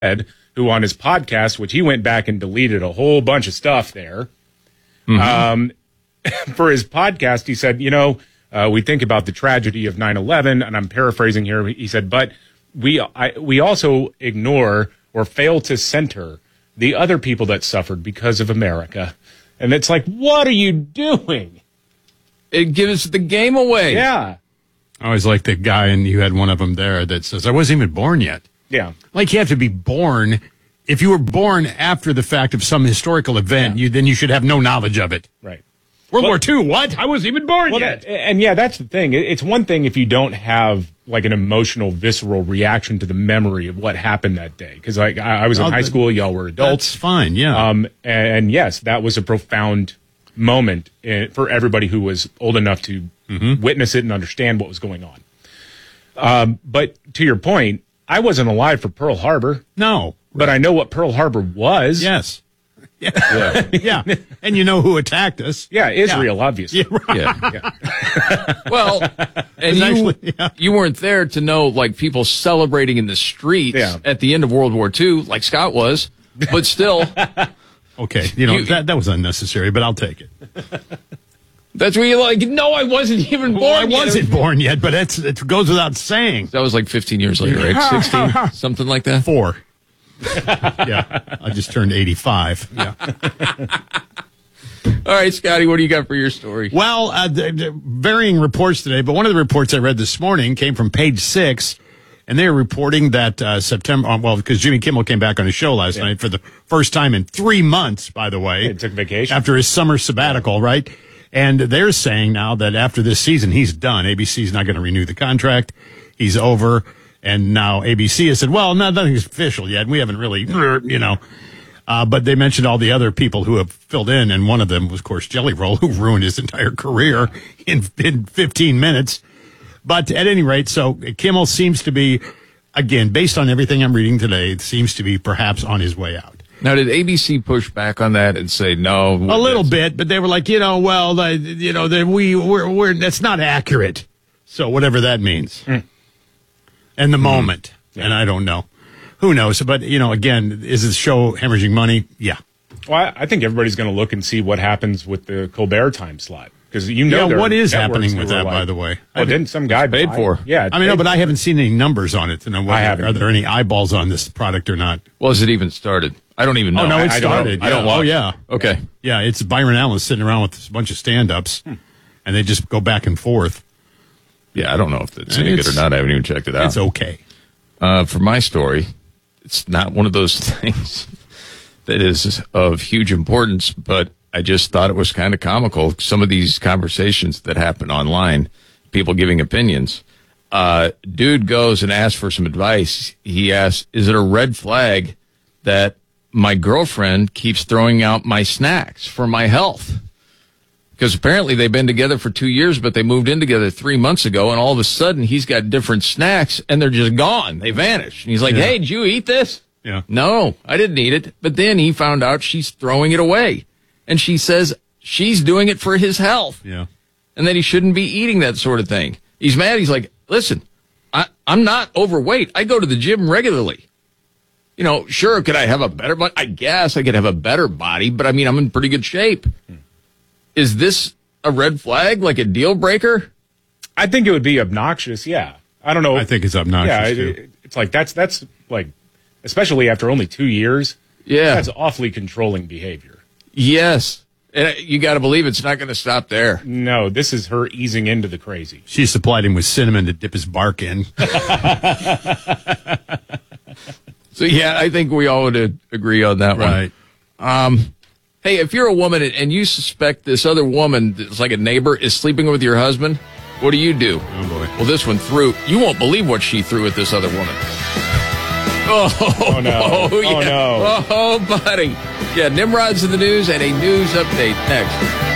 who on his podcast, which he went back and deleted a whole bunch of stuff there, for his podcast, he said, we think about the tragedy of 9/11, and I'm paraphrasing here. He said, but we also ignore or fail to center the other people that suffered because of America. And it's like, what are you doing? It gives the game away. Yeah. I always like the guy, and you had one of them there that says, I wasn't even born yet. Yeah. Like, you have to be born. If you were born after the fact of some historical event, then you should have no knowledge of it. Right. World War II, what? I wasn't even born yet. That's the thing. It's one thing if you don't have like an emotional, visceral reaction to the memory of what happened that day. Because I was in high school, y'all were adults. That's fine, yeah. And yes, that was a profound moment for everybody who was old enough to witness it and understand what was going on. But to your point, I wasn't alive for Pearl Harbor. No. But I know what Pearl Harbor was. Yes. Yeah. Yeah. And you know who attacked us. Yeah, Israel, obviously. Yeah, right. Yeah. Well, and you weren't there to know, like, people celebrating in the streets at the end of World War II, like Scott was, but still. Okay, that was unnecessary, but I'll take it. That's where you're like, no, I wasn't even born yet. I wasn't born yet, but it goes without saying. That was like 15 years later, right? 16, something like that? 4. Yeah, I just turned 85. Yeah. All right, Scotty, what do you got for your story? Well, the varying reports today, but one of the reports I read this morning came from Page 6, and they were reporting that September, because Jimmy Kimmel came back on his show last night for the first time in 3 months, by the way. He took vacation. After his summer sabbatical, right? And they're saying now that after this season, he's done. ABC's not going to renew the contract. He's over. And now ABC has said, well, nothing's official yet. We haven't really, but they mentioned all the other people who have filled in. And one of them was, of course, Jelly Roll, who ruined his entire career in 15 minutes. But at any rate, so Kimmel seems to be, again, based on everything I'm reading today, it seems to be perhaps on his way out. Now, did ABC push back on that and say no? A little bit, but they were like, that's not accurate. So whatever that means. And the moment. And I don't know. Who knows? But, again, is the show hemorrhaging money? Yeah. Well, I think everybody's going to look and see what happens with the Colbert time slot. Because what is happening with that, by the way? Well, didn't some guy paid for? Yeah. I mean, but I haven't seen any numbers on it to know whether are there any eyeballs on this product or not. Well, has it even started? I don't even know. Oh, no, it started. I don't watch. Oh, yeah. Okay. Yeah, it's Byron Allen sitting around with a bunch of stand-ups, and they just go back and forth. Yeah, I don't know if it's any good or not. I haven't even checked it out. It's okay. For my story, it's not one of those things that is of huge importance, but I just thought it was kind of comical. Some of these conversations that happen online, people giving opinions. Dude goes and asks for some advice. He asks, is it a red flag that my girlfriend keeps throwing out my snacks for my health? Because apparently they've been together for 2 years, but they moved in together 3 months ago, and all of a sudden he's got different snacks, and they're just gone. They vanish. And he's like, hey, did you eat this? Yeah. No, I didn't eat it. But then he found out she's throwing it away. And she says she's doing it for his health. Yeah. And that he shouldn't be eating that sort of thing. He's mad. He's like, listen, I'm not overweight. I go to the gym regularly. Sure, could I have a better body? I guess I could have a better body, but I mean, I'm in pretty good shape. Is this a red flag, like a deal breaker? I think it would be obnoxious, yeah. I don't know. I think it's obnoxious, too. It's like, that's like, especially after only 2 years. Yeah. That's awfully controlling behavior. Yes. And you got to believe it's not going to stop there. No, this is her easing into the crazy. She supplied him with cinnamon to dip his bark in. So, yeah, I think we all would agree on that one. Right. Hey, if you're a woman and you suspect this other woman that's like a neighbor is sleeping with your husband, what do you do? Oh, boy. Well, this one threw. You won't believe what she threw at this other woman. Oh, no. Oh, yeah. Oh, no. Oh, buddy. Yeah, Nimrod's in the news and a news update next.